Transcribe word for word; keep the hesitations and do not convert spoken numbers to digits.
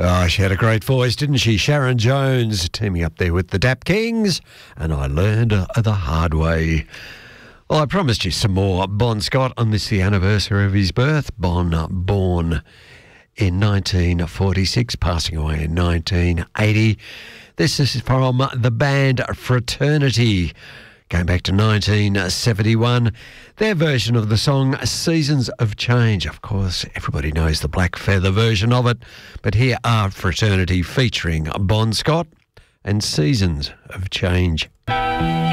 Oh, she had a great voice, didn't she? Sharon Jones teaming up there with the Dap Kings, and I learned uh, the hard way. Well, I promised you some more Bon Scott on this the anniversary of his birth. Bon, uh, born in nineteen forty-six, passing away in nineteen eighty. This is from the band Fraternity. Going back to nineteen seventy-one, their version of the song Seasons of Change. Of course, everybody knows the Black Feather version of it, but here are Fraternity featuring Bon Scott and Seasons of Change.